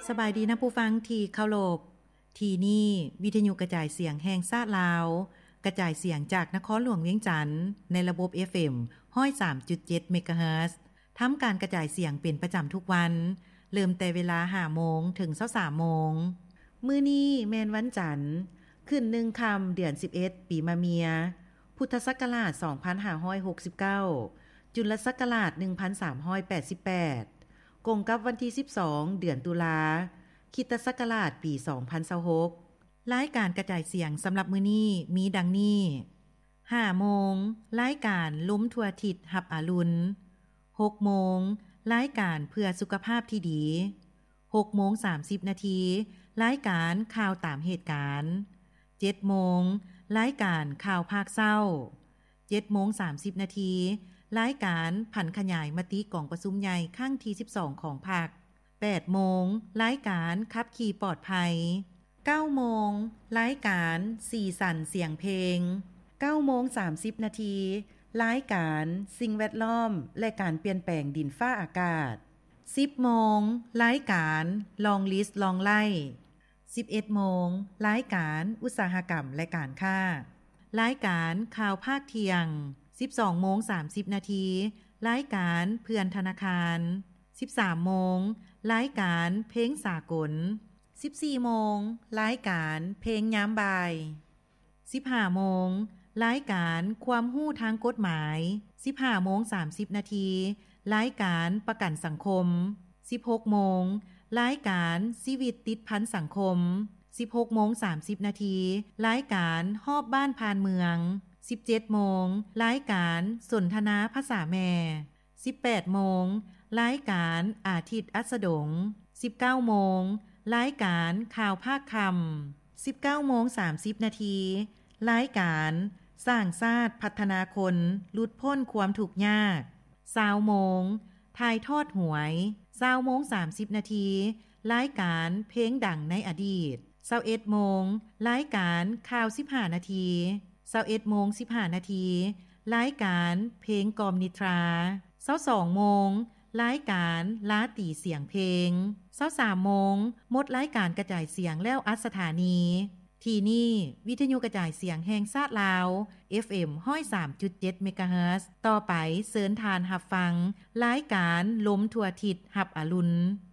สบายดีนะผู้ฟังที่เคารพที่นี่วิทยุกระจายเสียงแห่งชาติลาวกระจายเสียงจากนครหลวงเวียงจันทน์ในระบบ FM 103.7 เมกะเฮิรตซ์ทำการกระจายเสียงเป็นประจำทุกวันเริ่มแต่เวลา 5 โมงถึง 23 โมงมื้อนี้แม่นวันจันทร์ขึ้น1ค่ำเดือน11ปีมะเมียพุทธศักราช2569จุลศักราช1388กงกับวันที่12เดือนตุลาคริสตศักราชปี2026รายการกระจายเสียงสำหรับมื้อนี้มีดังนี้ 5 โมงรายการลุ้มทั่วทิศหับอรุณ 6 โมงรายการเพื่อสุขภาพที่ดี 6 โมง 30 นาทีรายการข่าวตามเหตุการณ์ 7 โมงรายการข่าวภาคเศร้า 7 โมง 30 นาทีรายการผันขยายมติกองประชุมใหญ่ครั้งที่12ของพรรค 8 โมงรายการขับขี่ปลอดภัย 9 โมงรายการสีสันเสียงเพลง 9 โมง 30 นาทีรายการสิ่งแวดล้อมและการเปลี่ยนแปลงดินฟ้าอากาศ 10 โมงรายการลองลิสต์ลองไล่ 11 โมงรายการอุตสาหกรรมและการค้ารายการข่าวภาคเที่ยง 12 โมง 30 นาทีรายการเพื่อนธนาคาร 13 โมงรายการเพลงสากล 14 โมงรายการเพลงยามบ่าย 15 โมงรายการความรู้ทางกฎหมาย 15 โมง 30 นาทีรายการประกันสังคม 16 โมงรายการชีวิตติดพันสังคม 16 โมง 30 นาทีรายการฮอบบ้านผ่านเมือง 17 โมงรายการสนทนาภาษาแม่ 18 โมงรายการอาทิตย์อัสดง 19 โมงรายการข่าวภาคคำ 19 โมง 30 นาทีรายการสร้างชาติพัฒนาคนหลุดพ้นความทุกข์ยาก20 โมงถ่ายทอดหวย20 โมง 30 นาทีรายการเพลงดังในอดีต21 โมงรายการข่าว15 นาที21 โมง 15 นาทีรายการเพลงกอมนิทรา22 โมงรายการลาตีเสียงเพลง23 โมงหมดรายการกระจายเสียงแล้วอัดสถานีที่นี่วิทยุกระจายเสียงแห่งชาติลาว FM 103.7 เมกะเฮิรตซ์ต่อไปเชิญทานรับฟังรายการลมทั่วทิศหับอรุณ